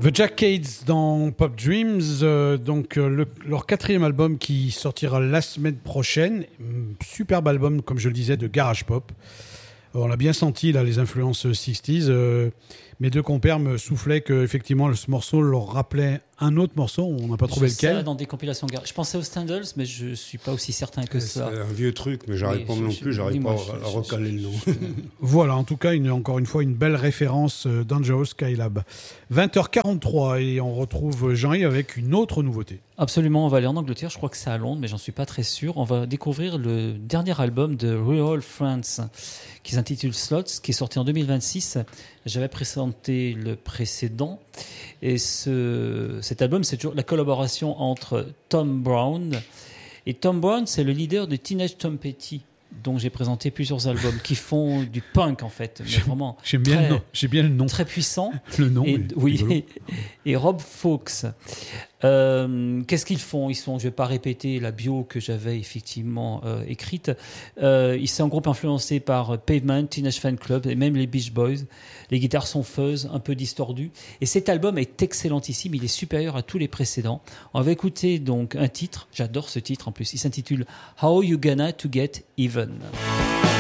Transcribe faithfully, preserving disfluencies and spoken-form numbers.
The Jackades dans Pop Dreams, euh, donc euh, le, leur quatrième album qui sortira la semaine prochaine. Superbe album, comme je le disais, de garage pop. Euh, on a bien senti là les influences soixante. Euh, mes deux compères me soufflaient que effectivement ce morceau leur rappelait un autre morceau. On n'a pas trouvé je lequel. Ça dans des compilations garage. Je pensais aux Standards, mais je suis pas aussi certain que c'est ça. C'est un vieux truc, mais j'arrive oui, pas je, non je, plus. J'arrive pas je, à je, recaler je, le nom. Voilà, en tout cas, une, encore une fois, une belle référence euh, Dangerous Skylab. vingt heures quarante-trois et on retrouve Jean-Yves avec une autre nouveauté. Absolument, on va aller en Angleterre. Je crois que c'est à Londres, mais j'en suis pas très sûr. On va découvrir le dernier album de Real France qui s'intitule Slots, qui est sorti en deux mille vingt-six. J'avais présenté le précédent. Et ce, cet album, c'est toujours la collaboration entre Tom Brown. Et Tom Brown, c'est le leader de Teenage Tom Petty, dont j'ai présenté plusieurs albums, qui font du punk, en fait. Mais j'aime, vraiment j'aime bien très, le nom. J'ai bien le nom. Très puissant. Le nom, et, oui, et, et Rob Fawkes. Euh, qu'est-ce qu'ils font ? Ils sont, je ne vais pas répéter la bio que j'avais effectivement euh, écrite. Euh, ils sont un groupe influencé par Pavement, Teenage Fan Club et même les Beach Boys. Les guitares sont fuzz, un peu distordues. Et cet album est excellentissime. Il est supérieur à tous les précédents. On va écouter donc un titre. J'adore ce titre en plus. Il s'intitule How You Gonna to Get Even.